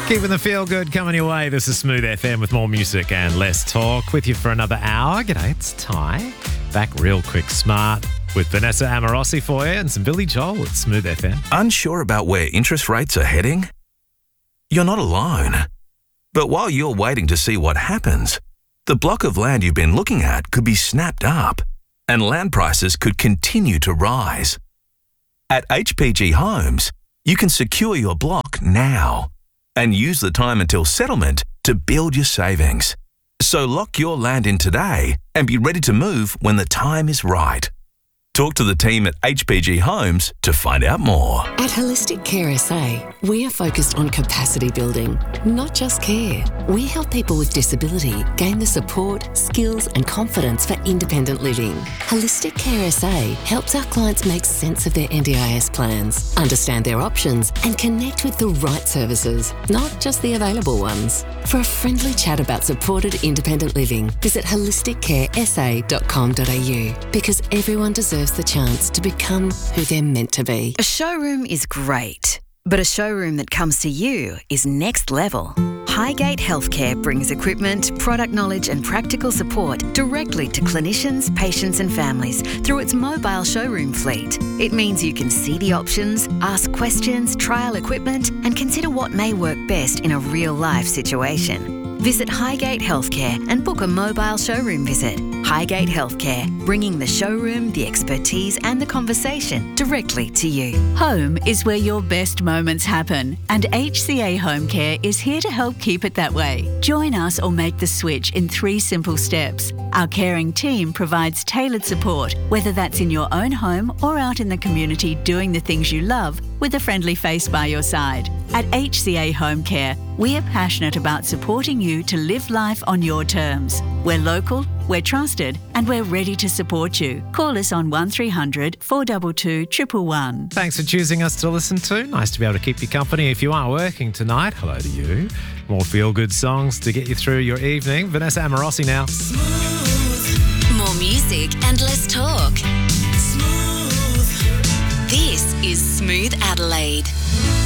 Keeping the feel good coming your way. This is Smooth FM with more music and less talk. With you for another hour. G'day, it's Ty. Back real quick smart with Vanessa Amorosi for you and some Billy Joel at Smooth FM. Unsure about where interest rates are heading? You're not alone. But while you're waiting to see what happens, the block of land you've been looking at could be snapped up and land prices could continue to rise. At HPG Homes, you can secure your block now and use the time until settlement to build your savings. So lock your land in today and be ready to move when the time is right. Talk to the team at HPG Homes to find out more. At Holistic Care SA, we are focused on capacity building, not just care. We help people with disability gain the support, skills and confidence for independent living. Holistic Care SA helps our clients make sense of their NDIS plans, understand their options and connect with the right services, not just the available ones. For a friendly chat about supported independent living, visit holisticcaresa.com.au because everyone deserves the chance to become who they're meant to be. A showroom is great, but a showroom that comes to you is next level. Highgate Healthcare brings equipment, product knowledge and practical support directly to clinicians, patients and families through its mobile showroom fleet. It means you can see the options, ask questions, trial equipment and consider what may work best in a real-life situation. Visit Highgate Healthcare and book a mobile showroom visit. Highgate Healthcare, bringing the showroom, the expertise and the conversation directly to you. Home is where your best moments happen, and HCA Home Care is here to help keep it that way. Join us or make the switch in 3 simple steps. Our caring team provides tailored support, whether that's in your own home or out in the community doing the things you love with a friendly face by your side. At HCA Home Care, we are passionate about supporting you to live life on your terms. We're local, we're trusted, and we're ready to support you. Call us on 1300 422 111. Thanks for choosing us to listen to. Nice to be able to keep you company. If you are working tonight, hello to you. More feel-good songs to get you through your evening. Vanessa Amorosi now. More music and less talk. This is Smooth Adelaide.